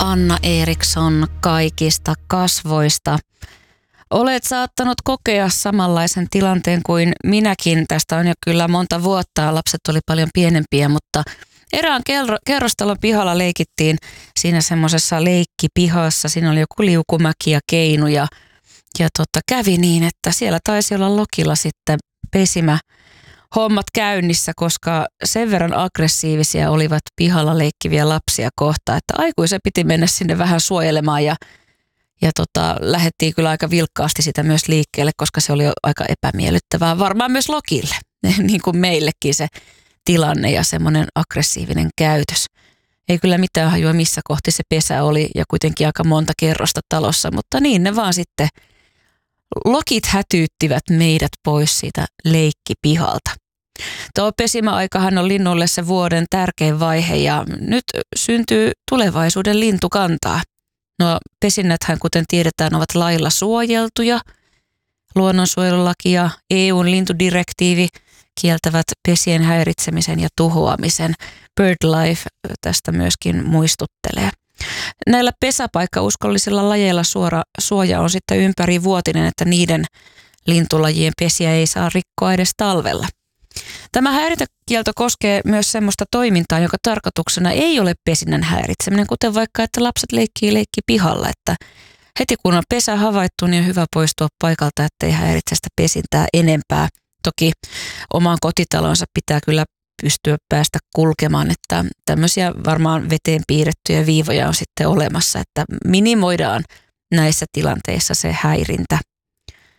Anna Eriksson kaikista kasvoista. Olet saattanut kokea samanlaisen tilanteen kuin minäkin. Tästä on jo kyllä monta vuotta. Lapset oli paljon pienempiä, mutta erään kerrostalon pihalla leikittiin siinä semmoisessa leikkipihassa. Siinä oli joku liukumäki ja keinu ja kävi niin, että siellä taisi olla lokilla sitten hommat käynnissä, koska sen verran aggressiivisia olivat pihalla leikkiviä lapsia kohtaan, että aikuisen piti mennä sinne vähän suojelemaan ja lähdettiin kyllä aika vilkkaasti sitä myös liikkeelle, koska se oli jo aika epämiellyttävää. Varmaan myös lokille, niin kuin meillekin se tilanne ja semmoinen aggressiivinen käytös. Ei kyllä mitään hajua missä kohti se pesä oli ja kuitenkin aika monta kerrosta talossa, mutta niin ne vaan sitten lokit hätyyttivät meidät pois siitä leikkipihalta. Tuo pesimäaikahan on linnulle se vuoden tärkein vaihe ja nyt syntyy tulevaisuuden lintukantaa. No pesinnäthän, kuten tiedetään, ovat lailla suojeltuja. Luonnonsuojelulaki ja EU:n lintudirektiivi kieltävät pesien häiritsemisen ja tuhoamisen. BirdLife tästä myöskin muistuttelee. Näillä pesäpaikkauskollisilla lajeilla suoja on sitten ympärivuotinen, että niiden lintulajien pesiä ei saa rikkoa edes talvella. Tämä häirintäkielto koskee myös semmoista toimintaa, jonka tarkoituksena ei ole pesinnän häiritseminen, kuten vaikka, että lapset leikki pihalla, että heti kun on pesä havaittu, niin on hyvä poistua paikalta, ettei häiritse sitä pesintää enempää. Toki omaan kotitalonsa pitää kyllä pystyä päästä kulkemaan, että tämmöisiä varmaan veteen piirrettyjä viivoja on sitten olemassa, että minimoidaan näissä tilanteissa se häirintä.